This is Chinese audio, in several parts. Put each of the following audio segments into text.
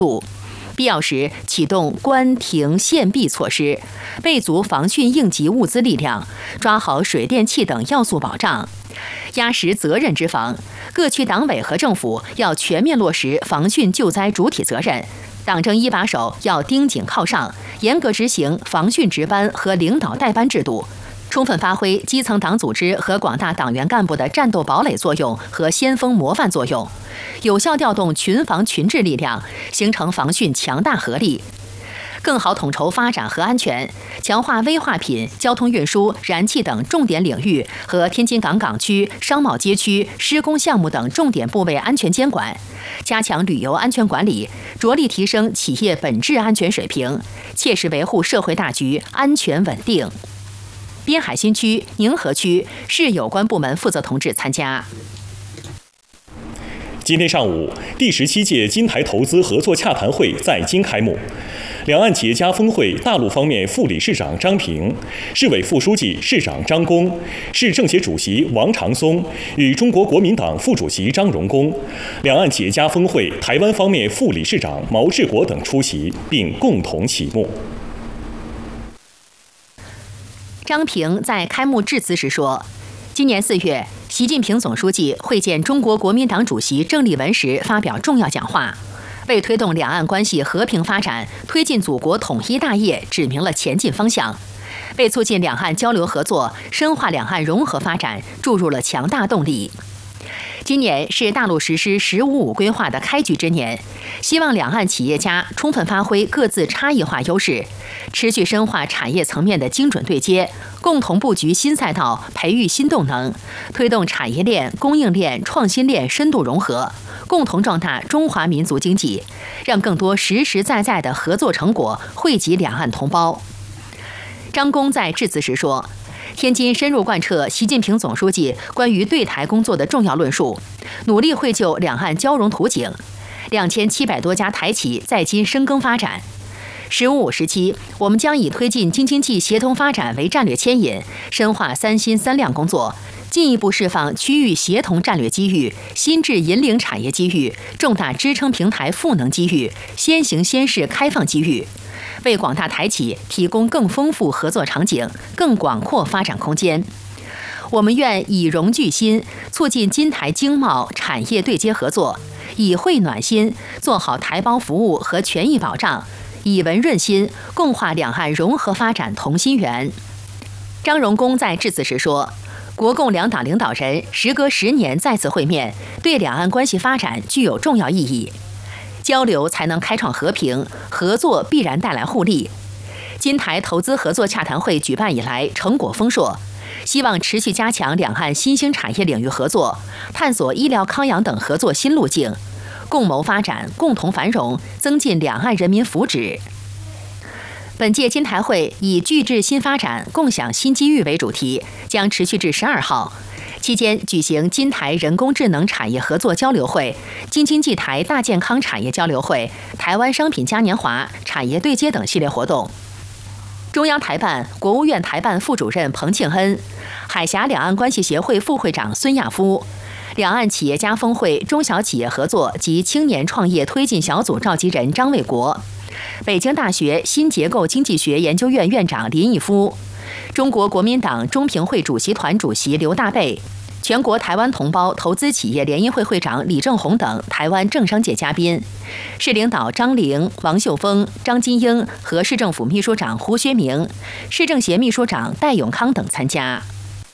必要时启动关停限闭措施，备足防汛应急物资力量，抓好水电气等要素保障，压实责任之防。各区党委和政府要全面落实防汛救灾主体责任，党政一把手要盯紧靠上，严格执行防汛值班和领导带班制度，充分发挥基层党组织和广大党员干部的战斗堡垒作用和先锋模范作用，有效调动群防群治力量，形成防汛强大合力，更好统筹发展和安全，强化危化品、交通运输、燃气等重点领域和天津港港区、商贸街区施工项目等重点部位安全监管，加强旅游安全管理，着力提升企业本质安全水平，切实维护社会大局安全稳定。滨海新区、宁河区市有关部门负责同志参加。 今天上午，第17届金台投资合作洽谈会在京开幕。两岸企业家峰会大陆方面副理事长张平、市委副书记、市长张弓、市政协主席王长松与中国国民党副主席张荣恭，两岸企业家峰会台湾方面副理事长毛治国等出席，并共同启幕。 张平在开幕致辞时说，今年4月，习近平总书记会见中国国民党主席郑丽文时发表重要讲话，为推动两岸关系和平发展、推进祖国统一大业指明了前进方向，为促进两岸交流合作、深化两岸融合发展注入了强大动力。今年是大陆实施“十五五”规划的开局之年，希望两岸企业家充分发挥各自差异化优势，持续深化产业层面的精准对接，共同布局新赛道，培育新动能，推动产业链、供应链、创新链深度融合，共同壮大中华民族经济，让更多实实在在的合作成果惠及两岸同胞。张弓在致辞时说，天津深入贯彻习近平总书记关于对台工作的重要论述，努力绘就两岸交融图景，2700多家台企在京深耕发展。“15+5”时期，我们将以推进京津冀协同发展为战略牵引，深化3新3亮工作，进一步释放区域协同战略机遇、新质引领产业机遇、重大支撑平台赋能机遇、先行先试开放机遇，为广大台企提供更丰富合作场景、更广阔发展空间。我们愿以融聚心，促进金台经贸产业对接合作；以惠暖心，做好台胞服务和权益保障；以文润心，共话两岸融合发展同心圆。张荣恭在致辞时说，国共两党领导人时隔10年再次会面，对两岸关系发展具有重要意义。交流才能开创和平，合作必然带来互利。金台投资合作洽谈会举办以来，成果丰硕，希望持续加强两岸新兴产业领域合作，探索医疗康养等合作新路径，共谋发展，共同繁荣，增进两岸人民福祉。本届金台会以聚智新发展，共享新机遇为主题，将持续至12号。期间举行金台人工智能产业合作交流会、京津冀台大健康产业交流会、台湾商品嘉年华、产业对接等系列活动。中央台办、国务院台办副主任彭庆恩、海峡两岸关系协会副会长孙亚夫、两岸企业家峰会中小企业合作及青年创业推进小组召集人张卫国、北京大学新结构经济学研究院院长林毅夫、中国国民党中评会主席团主席刘大备、全国台湾同胞投资企业联谊会会长李正宏等台湾政商界嘉宾，市领导张玲、王秀峰、张金英和市政府秘书长胡学明、市政协秘书长戴永康等参加。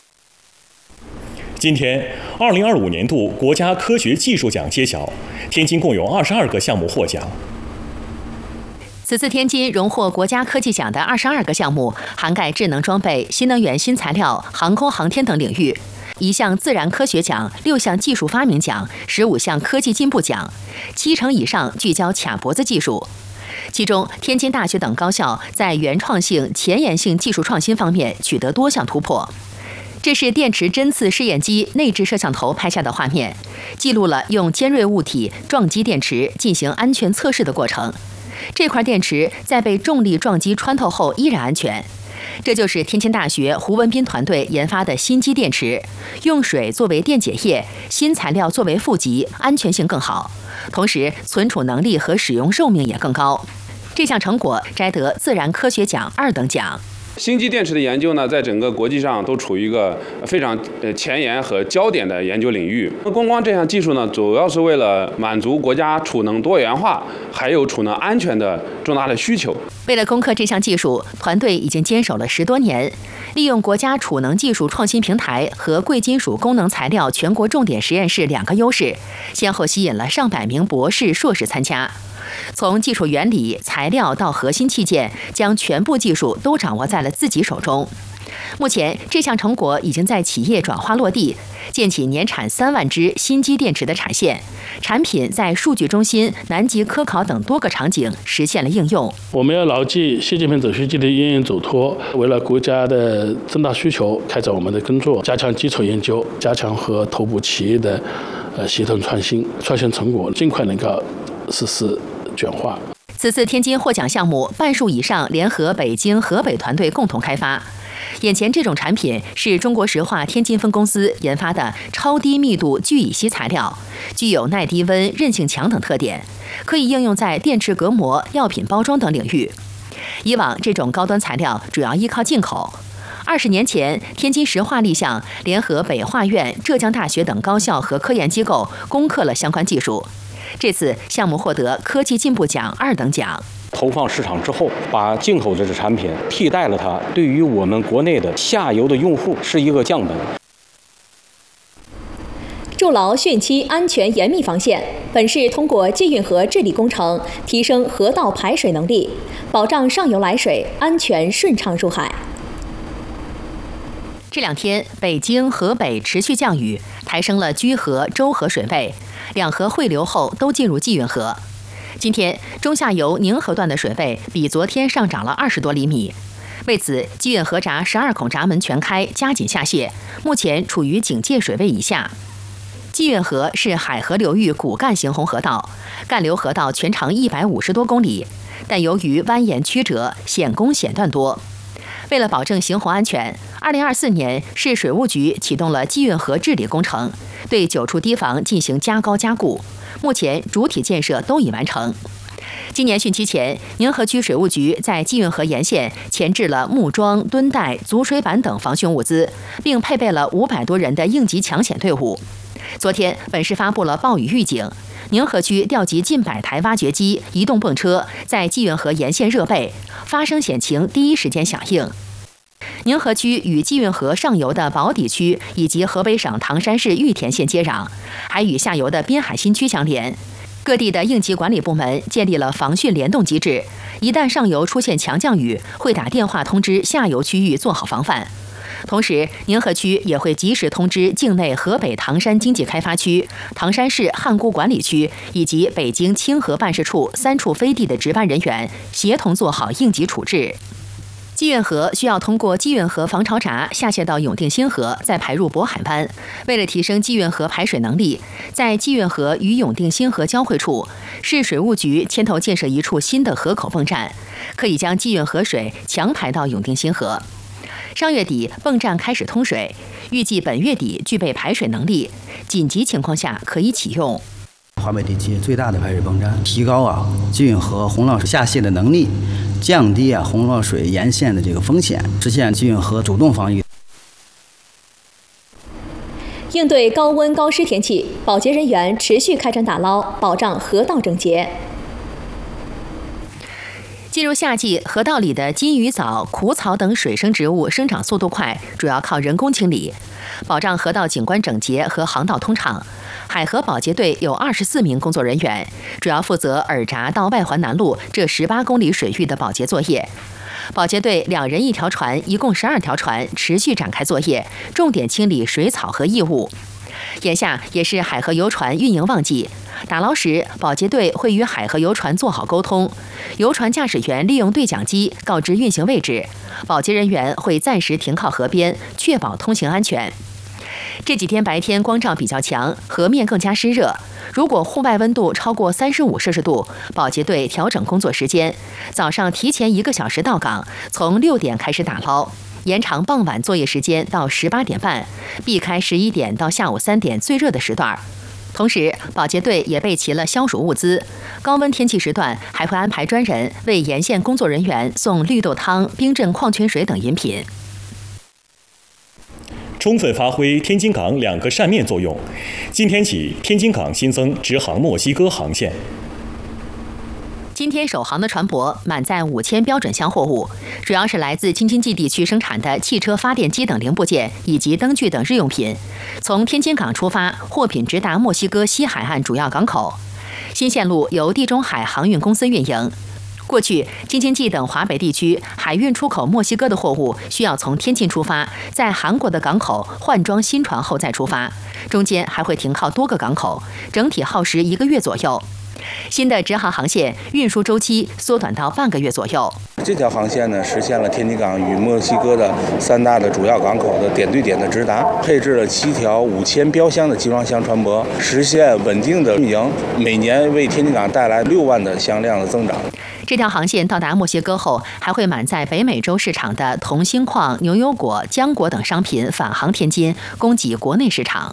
今天，2025年度国家科学技术奖揭晓，天津共有22个项目获奖。 此次天津荣获国家科技奖的22个项目，涵盖智能装备、新能源、新材料、航空航天等领域，1项自然科学奖、6项技术发明奖、15项科技进步奖，70%以上聚焦卡脖子技术。其中，天津大学等高校在原创性、前沿性技术创新方面取得多项突破。这是电池针刺试验机内置摄像头拍下的画面，记录了用尖锐物体撞击电池进行安全测试的过程。这块电池在被重力撞击穿透后依然安全。这就是天津大学胡文斌团队研发的新机电池，用水作为电解液，新材料作为负极，安全性更好。 同时存储能力和使用寿命也更高。这项成果摘得自然科学奖2等奖。 星际电池的研究呢，在整个国际上都处于一个非常前沿和焦点的研究领域。光这项技术呢，主要是为了满足国家储能多元化还有储能安全的重大的需求。 为了攻克这项技术，团队已经坚守了10多年，利用国家储能技术创新平台和贵金属功能材料全国重点实验室2个优势，先后吸引了上百名博士、硕士参加。从技术原理、材料到核心器件，将全部技术都掌握在了自己手中。目前，这项成果已经在企业转化落地，建起年产3万只新基电池的产线，产品在数据中心、南极科考等多个场景实现了应用。 我们要牢记习近平总书记的源远走脱，为了国家的增大需求，开展我们的工作，加强基础研究，加强和头部企业的协同创新成果，尽快能够实施转化。 此次天津获奖项目，半数以上联合北京、河北团队共同开发。眼前这种产品是中国石化天津分公司研发的超低密度聚乙烯材料，具有耐低温、韧性强等特点，可以应用在电池隔膜、药品包装等领域。以往这种高端材料主要依靠进口。20年前，天津石化立项，联合北化院、浙江大学等高校和科研机构攻克了相关技术。这次项目获得科技进步奖2等奖。 投放市场之后，把进口的产品替代了它，对于我们国内的下游的用户是一个降本。 筑牢汛期安全严密防线，本市通过济运河治理工程提升河道排水能力，保障上游来水安全顺畅入海。 这2天，北京、河北持续降雨，抬升了居河、周河水位，两河汇流后都进入济运河。今天，中下游宁河段的水位比昨天上涨了20多厘米。为此，济运河闸12孔闸门全开，加紧下泄，目前处于警戒水位以下。济运河是海河流域骨干型红河道，干流河道全长150多公里，但由于蜿蜒曲折，险工险段多。为了保证行洪安全，2024年市水务局启动了济运河治理工程，对9处堤防进行加高加固。目前主体建设都已完成。今年汛期前，宁河区水务局在济运河沿线前置了木桩、墩带、阻水板等防汛物资，并配备了500多人的应急抢险队伍。昨天，本市发布了暴雨预警，宁河区调集近100台挖掘机、移动泵车，在济运河沿线热备，发生险情第一时间响应。宁河区与济运河上游的宝坻区以及河北省唐山市玉田县接壤，还与下游的滨海新区相连。各地的应急管理部门建立了防汛联动机制，一旦上游出现强降雨，会打电话通知下游区域做好防范。同时，宁河区也会及时通知境内河北唐山经济开发区、唐山市汉沽管理区以及北京清河办事处3处飞地的值班人员，协同做好应急处置。济运河需要通过济运河防潮闸下泄到永定新河，再排入渤海湾。为了提升济运河排水能力，在济运河与永定新河交汇处，市水务局牵头建设一处新的河口泵站，可以将济运河水强排到永定新河。上月底，泵站开始通水，预计本月底具备排水能力，紧急情况下可以启用。 华北地区最大的排水泵站，提高济运河洪涝水下泄的能力，降低洪涝水沿线的这个风险，实现济运河主动防御。 应对高温高湿天气，保洁人员持续开展打捞，保障河道整洁。 进入夏季，河道里的金鱼藻、苦草等水生植物生长速度快，主要靠人工清理，保障河道景观整洁和航道通畅。海河保洁队有24名工作人员，主要负责尔闸到外环南路这18公里水域的保洁作业。保洁队2人1条船，一共12条船，持续展开作业，重点清理水草和异物。眼下也是海河游船运营旺季，打捞时，保洁队会与海河游船做好沟通，游船驾驶员利用对讲机告知运行位置，保洁人员会暂时停靠河边，确保通行安全。这几天白天光照比较强，河面更加湿热。如果户外温度超过35摄氏度，保洁队调整工作时间，早上提前1个小时到岗，从6点开始打捞，延长傍晚作业时间到18点半，避开11点到下午3点最热的时段。 同时，保洁队也备齐了消暑物资，高温天气时段还会安排专人为沿线工作人员送绿豆汤、冰镇矿泉水等饮品。 充分发挥天津港两个扇面作用，今天起，天津港新增直航墨西哥航线。 今天首航的船舶满载5000标准箱货物，主要是来自京津冀地区生产的汽车发电机等零部件以及灯具等日用品。从天津港出发，货品直达墨西哥西海岸主要港口。新线路由地中海航运公司运营。过去，京津冀等华北地区海运出口墨西哥的货物需要从天津出发，在韩国的港口换装新船后再出发，中间还会停靠多个港口，整体耗时1个月左右。新的直航航线运输周期缩短到半个月左右。 这条航线呢，实现了天津港与墨西哥的3大的主要港口的点对点的直达，配置了7条5000标箱的集装箱船舶，实现稳定的运营，每年为天津港带来6万的箱量的增长。 这条航线到达墨西哥后，还会满载北美洲市场的铜锌矿、牛油果、浆果等商品返航天津，供给国内市场。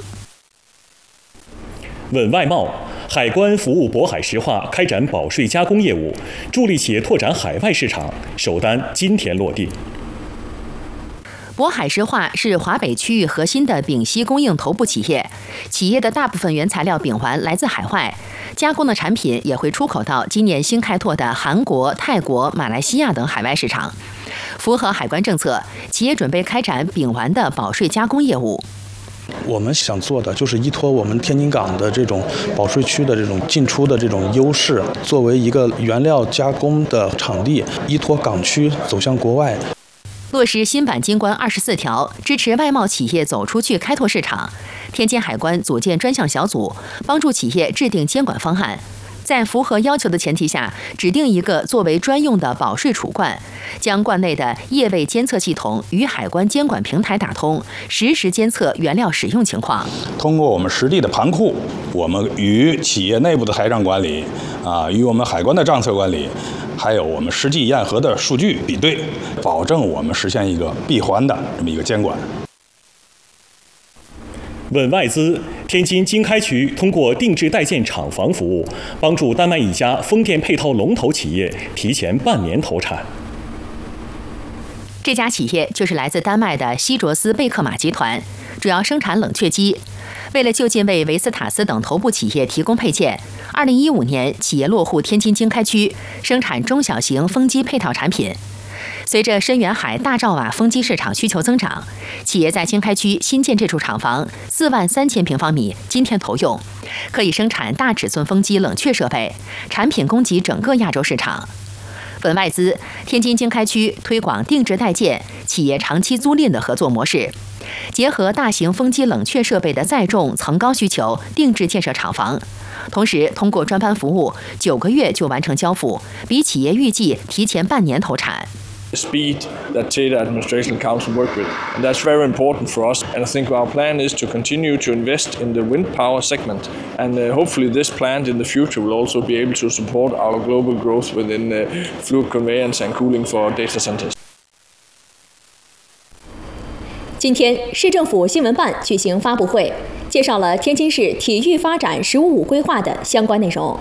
稳外贸，海关服务渤海石化开展保税加工业务，助力企业拓展海外市场，首单今天落地。 渤海石化是华北区域核心的丙烯供应头部企业，企业的大部分原材料丙烷来自海外，加工的产品也会出口到今年新开拓的韩国、泰国、马来西亚等海外市场。符合海关政策，企业准备开展丙烷的保税加工业务。 我们想做的就是依托我们天津港的这种保税区的这种进出的这种优势，作为一个原料加工的场地，依托港区走向国外。 落实新版京关24条，支持外贸企业走出去开拓市场。天津海关组建专项小组，帮助企业制定监管方案。在符合要求的前提下，指定一个作为专用的保税储罐，将罐内的液位监测系统与海关监管平台打通，实时监测原料使用情况。 通过我们实地的盘库，我们与企业内部的台账管理与我们海关的账册管理，还有我们实际验核的数据比对，保证我们实现一个闭环的这么一个监管。 稳外资，天津经开区通过定制代建厂房服务，帮助丹麦一家风电配套龙头企业提前半年投产。 这家企业就是来自丹麦的西卓斯贝克马集团，主要生产冷却机。为了就近为维斯塔斯等头部企业提供配件，2015年企业落户天津经开区，生产中小型风机配套产品。随着深远海大兆瓦风机市场需求增长，企业在经开区新建这处厂房43000平方米，今天投用，可以生产大尺寸风机冷却设备，产品供给整个亚洲市场。稳外资，天津经开区推广定制代建、企业长期租赁的合作模式，结合大型风机冷却设备的载重、层高需求，定制建设厂房。同时，通过专班服务，9个月就完成交付，比企业预计提前半年投产。 Speed that TEDA administration council work with, and that's very important for us. And I think our plan is to continue to invest in the wind power segment, and hopefully this plant in the future will also be able to support our global growth within fluid conveyance and cooling for data centers. 今天，市政府新闻办举行发布会，介绍了天津市体育发展“15+5”规划的相关内容。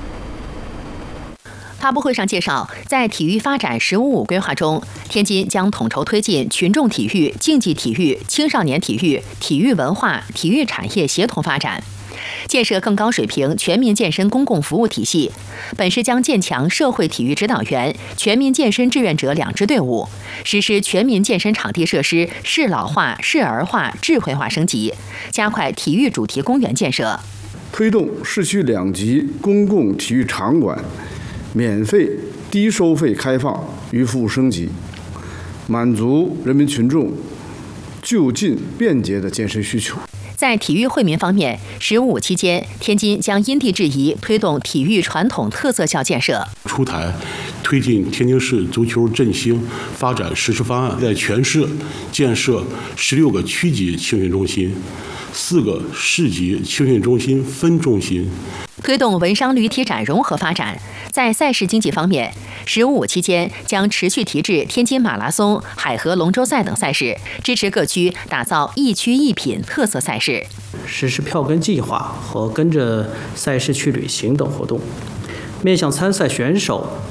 发布会上介绍，在体育发展“15+5”规划中，天津将统筹推进群众体育、竞技体育、青少年体育、体育文化、体育产业协同发展，建设更高水平全民健身公共服务体系。本市将建强社会体育指导员、全民健身志愿者2支队伍，实施全民健身场地设施适老化、适儿化、智慧化升级，加快体育主题公园建设， 推动市区2级公共体育场馆免费、低收费开放与服务升级，满足人民群众就近便捷的健身需求。 在体育惠民方面，15+5期间，天津将因地制宜推动体育传统特色校建设， 出台推进天津市足球振兴发展实施方案，在全市建设16个区级青训中心、4个市级青训中心分中心， 推动文商旅体展融合发展。在赛事经济方面，15.5期间将持续提质天津马拉松、海河龙舟赛等赛事，支持各区打造一区一品特色赛事， 实施票根计划和跟着赛事去旅行等活动。面向参赛选手，